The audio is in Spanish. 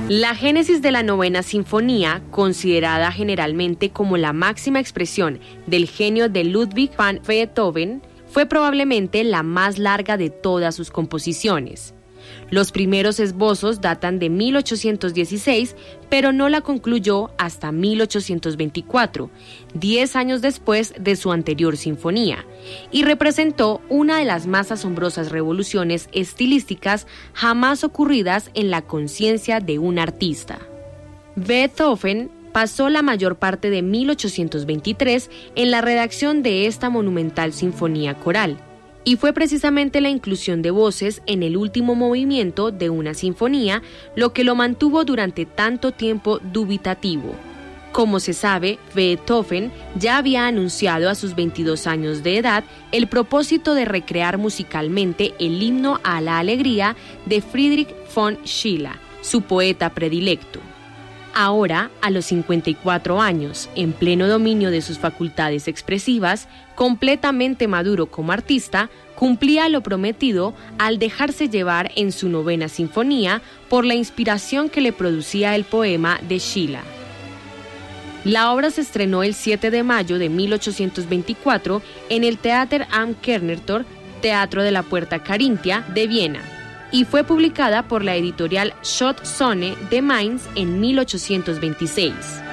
La génesis de la Novena Sinfonía, considerada generalmente como la máxima expresión del genio de Ludwig van Beethoven, fue probablemente la más larga de todas sus composiciones. Los primeros esbozos datan de 1816, pero no la concluyó hasta 1824, 10 años después de su anterior sinfonía, y representó una de las más asombrosas revoluciones estilísticas jamás ocurridas en la conciencia de un artista. Beethoven pasó la mayor parte de 1823 en la redacción de esta monumental sinfonía coral, y fue precisamente la inclusión de voces en el último movimiento de una sinfonía lo que lo mantuvo durante tanto tiempo dubitativo. Como se sabe, Beethoven ya había anunciado a sus 22 años de edad el propósito de recrear musicalmente el himno a la alegría de Friedrich von Schiller, su poeta predilecto. Ahora, a los 54 años, en pleno dominio de sus facultades expresivas, completamente maduro como artista, cumplía lo prometido al dejarse llevar en su novena sinfonía por la inspiración que le producía el poema de Schiller. La obra se estrenó el 7 de mayo de 1824 en el Theater am Kernertor, Teatro de la Puerta Carintia de Viena, y fue publicada por la editorial Schott Sonne de Mainz en 1826.